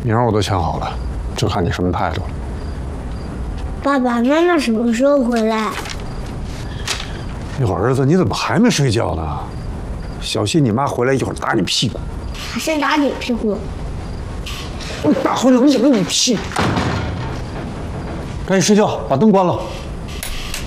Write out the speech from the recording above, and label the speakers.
Speaker 1: 名儿我都想好了，就看你什么态度了。
Speaker 2: 爸爸妈妈什么时候回来？
Speaker 1: 哟，儿子，你怎么还没睡觉呢？小心你妈回来一会儿打你屁股。
Speaker 2: 谁打你屁股？
Speaker 1: 我打回来我咬你屁股！赶紧睡觉，把灯关了。